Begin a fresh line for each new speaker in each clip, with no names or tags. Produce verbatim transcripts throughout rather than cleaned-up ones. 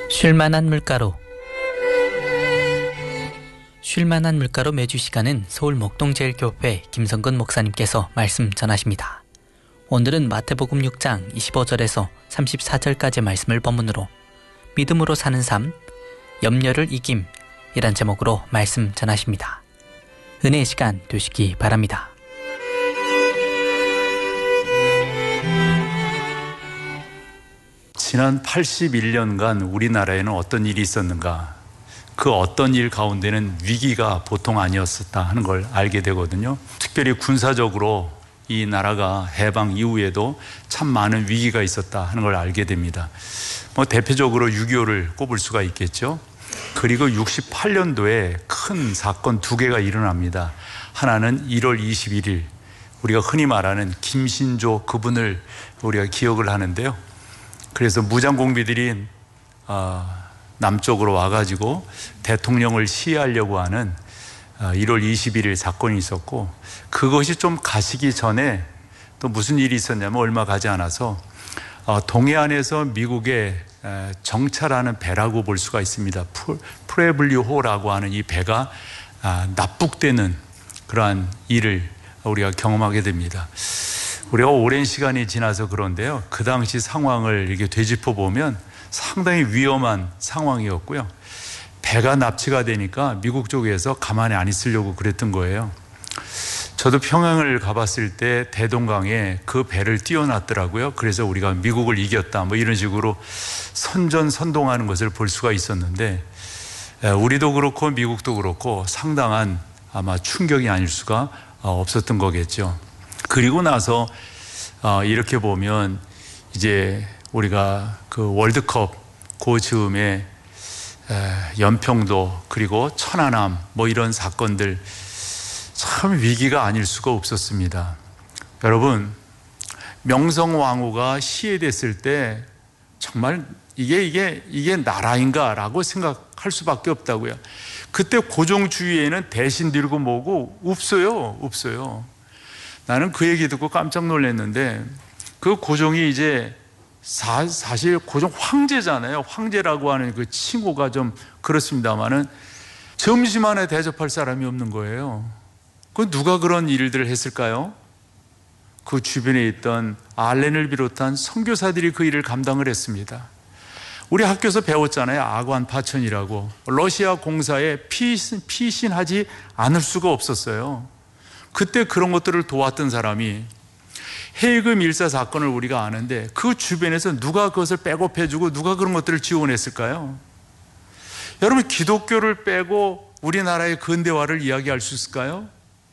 쉴만한 물가로. 쉴만한 물가로 매주 시간은 서울 목동제일교회 김성근 목사님께서 말씀 전하십니다. 오늘은 마태복음 육 장 이십오 절에서 삼십사 절까지 말씀을 본문으로 믿음으로 사는 삶, 염려를 이김이란 제목으로 말씀 전하십니다. 은혜의 시간 되시기 바랍니다.
지난 팔십일 년간 우리나라에는 어떤 일이 있었는가? 그 어떤 일 가운데는 위기가 보통 아니었었다 하는 걸 알게 되거든요. 특별히 군사적으로 이 나라가 해방 이후에도 참 많은 위기가 있었다 하는 걸 알게 됩니다. 뭐 대표적으로 육이오를 꼽을 수가 있겠죠. 그리고 육십팔 년도에 큰 사건 두 개가 일어납니다. 하나는 일월 이십일일 우리가 흔히 말하는 김신조 그분을 우리가 기억을 하는데요. 그래서 무장공비들이 남쪽으로 와가지고 대통령을 시해하려고 하는 일월 이십일일 사건이 있었고, 그것이 좀 가시기 전에 또 무슨 일이 있었냐면 얼마 가지 않아서 동해안에서 미국의 정찰하는 배라고 볼 수가 있습니다. 프레블리호라고 하는 이 배가 납북되는 그러한 일을 우리가 경험하게 됩니다. 우리가 오랜 시간이 지나서 그런데요, 그 당시 상황을 이렇게 되짚어 보면 상당히 위험한 상황이었고요. 배가 납치가 되니까 미국 쪽에서 가만히 안 있으려고 그랬던 거예요. 저도 평양을 가봤을 때 대동강에 그 배를 띄워놨더라고요. 그래서 우리가 미국을 이겼다 뭐 이런 식으로 선전선동하는 것을 볼 수가 있었는데, 우리도 그렇고 미국도 그렇고 상당한 아마 충격이 아닐 수가 없었던 거겠죠. 그리고 나서 이렇게 보면 이제 우리가 그 월드컵 그 즈음에 연평도 그리고 천안함 뭐 이런 사건들 참 위기가 아닐 수가 없었습니다. 여러분, 명성황후가 시해됐을 때 정말 이게 이게 이게 나라인가라고 생각할 수밖에 없다고요. 그때 고종 주위에는 대신 들고 뭐고 없어요, 없어요. 나는 그 얘기 듣고 깜짝 놀랐는데, 그 고종이 이제 사, 사실 고종 황제잖아요. 황제라고 하는 그 칭호가 좀 그렇습니다만은 점심 안에 대접할 사람이 없는 거예요. 그 누가 그런 일들을 했을까요? 그 주변에 있던 알렌을 비롯한 선교사들이 그 일을 감당을 했습니다. 우리 학교에서 배웠잖아요. 아관 파천이라고. 러시아 공사에 피신, 피신하지 않을 수가 없었어요. 그때 그런 것들을 도왔던 사람이, 헤이그 밀사 사건을 우리가 아는데 그 주변에서 누가 그것을 백업해주고 누가 그런 것들을 지원했을까요? 여러분, 기독교를 빼고 우리나라의 근대화를 이야기할 수 있을까요?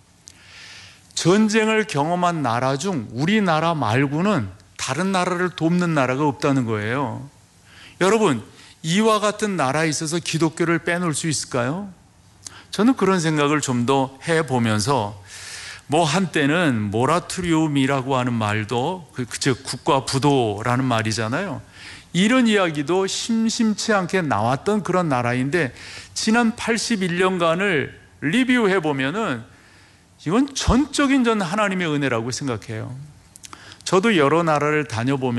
전쟁을 경험한 나라 중 우리나라 말고는 다른 나라를 돕는 나라가 없다는 거예요. 여러분, 이와 같은 나라에 있어서 기독교를 빼놓을 수 있을까요? 저는 그런 생각을 좀 더 해보면서, 뭐 한때는 모라토리움이라고 하는 말도, 즉 국가 부도라는 말이잖아요. 이런 이야기도 심심치 않게 나왔던 그런 나라인데, 지난 팔십일 년간을 리뷰해 보면은 이건 전적인 전 하나님의 은혜라고 생각해요. 저도 여러 나라를 다녀보면